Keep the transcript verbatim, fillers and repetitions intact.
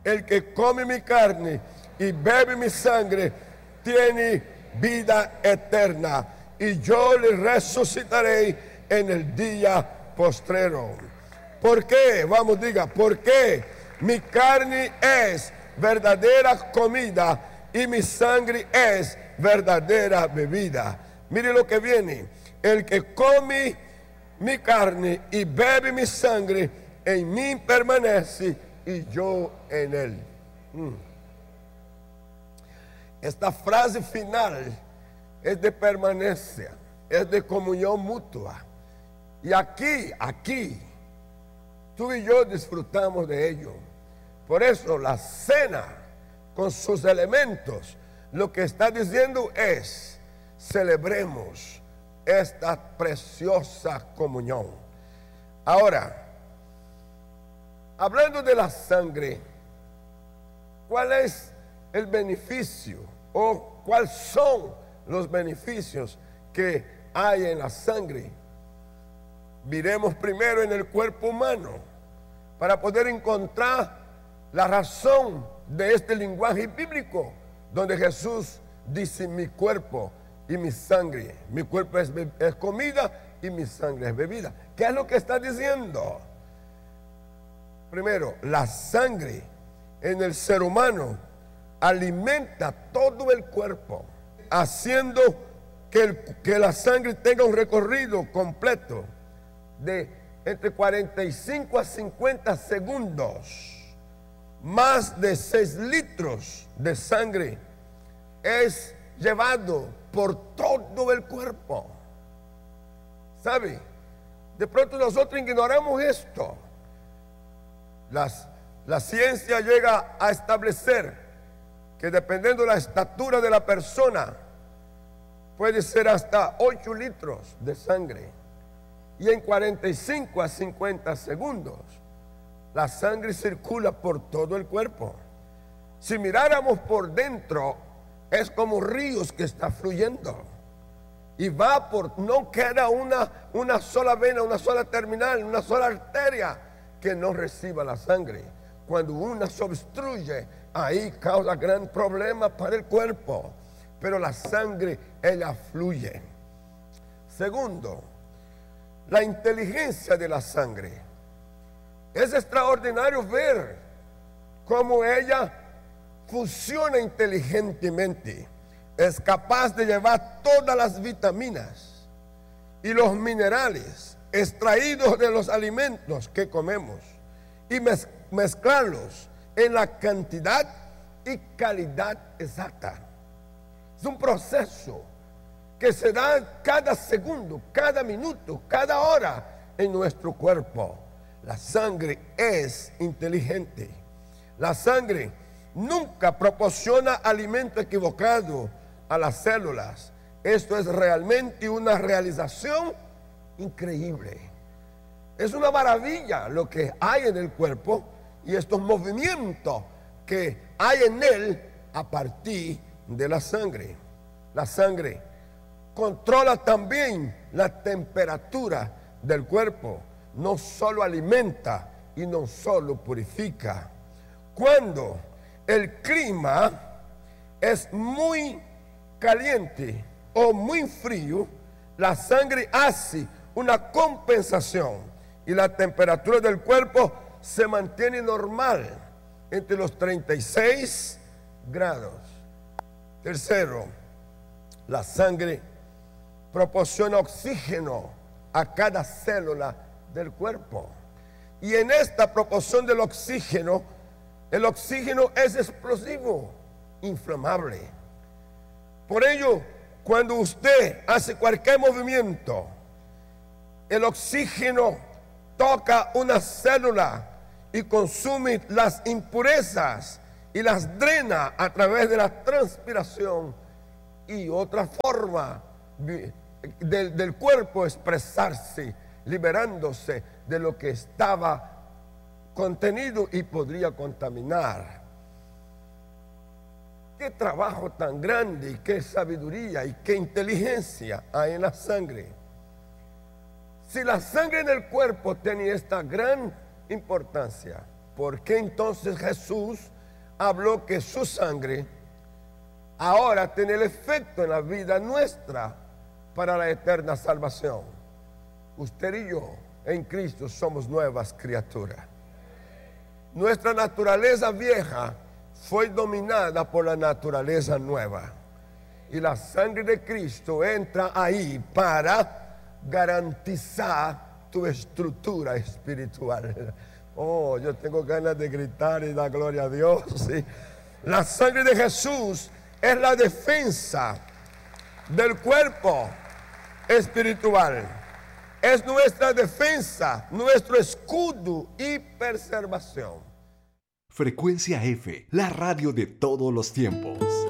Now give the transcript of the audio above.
el que come mi carne y bebe mi sangre tiene vida eterna, y yo le resucitaré en el día postrero. ¿Por qué? Vamos, diga, ¿por qué? Mi carne es verdadera comida y mi sangre es verdadera bebida. Mire lo que viene: el que come mi carne y bebe mi sangre, en mí permanece y yo en él. Mm. Esta frase final es de permanencia, es de comunión mutua. Y aquí, aquí, tú y yo disfrutamos de ello. Por eso la cena, con sus elementos, lo que está diciendo es: celebremos esta preciosa comunión. Ahora, hablando de la sangre, ¿cuál es el beneficio o cuáles son los beneficios que hay en la sangre? Miremos primero en el cuerpo humano para poder encontrar la razón de este lenguaje bíblico, donde Jesús dice: mi cuerpo y mi sangre. Mi cuerpo es, es comida y mi sangre es bebida. ¿Qué es lo que está diciendo? Primero, la sangre en el ser humano alimenta todo el cuerpo, haciendo que, el, que la sangre tenga un recorrido completo de entre cuarenta y cinco a cincuenta segundos. Más de seis litros de sangre es llevado por todo el cuerpo. ¿Sabe? De pronto nosotros ignoramos esto. Las, la ciencia llega a establecer que dependiendo de la estatura de la persona, puede ser hasta ocho litros de sangre. Y en cuarenta y cinco a cincuenta segundos, la sangre circula por todo el cuerpo. Si miráramos por dentro, es como ríos que está fluyendo. Y va por, no queda una, una sola vena, una sola terminal, una sola arteria que no reciba la sangre. Cuando una se obstruye, ahí causa gran problema para el cuerpo. Pero la sangre, ella fluye. Segundo, la inteligencia de la sangre. Es extraordinario ver cómo ella funciona inteligentemente. Es capaz de llevar todas las vitaminas y los minerales extraídos de los alimentos que comemos y mez mezclarlos en la cantidad y calidad exacta. Es un proceso que se da cada segundo, cada minuto, cada hora en nuestro cuerpo. La sangre es inteligente. La sangre nunca proporciona alimento equivocado a las células. Esto es realmente una realización increíble. Es una maravilla lo que hay en el cuerpo y estos movimientos que hay en él a partir de la sangre. La sangre controla también la temperatura del cuerpo. No solo alimenta y no solo purifica. Cuando el clima es muy caliente o muy frío, la sangre hace una compensación y la temperatura del cuerpo se mantiene normal entre los treinta y seis grados. Tercero, la sangre proporciona oxígeno a cada célula del cuerpo. Y en esta proporción del oxígeno, el oxígeno es explosivo, inflamable. Por ello, cuando usted hace cualquier movimiento, el oxígeno toca una célula y consume las impurezas y las drena a través de la transpiración y otra forma de, de, del cuerpo expresarse, liberándose de lo que estaba contenido y podría contaminar. Qué trabajo tan grande y qué sabiduría y qué inteligencia hay en la sangre. Si la sangre en el cuerpo tiene esta gran importancia, ¿por qué entonces Jesús habló que su sangre ahora tiene el efecto en la vida nuestra para la eterna salvación? Usted y yo en Cristo somos nuevas criaturas. Nuestra naturaleza vieja fue dominada por la naturaleza nueva. Y la sangre de Cristo entra ahí para garantizar tu estructura espiritual. Oh, yo tengo ganas de gritar y dar gloria a Dios. ¿Sí? La sangre de Jesús es la defensa del cuerpo espiritual. Es nuestra defensa, nuestro escudo y preservación. Frecuencia F, la radio de todos los tiempos.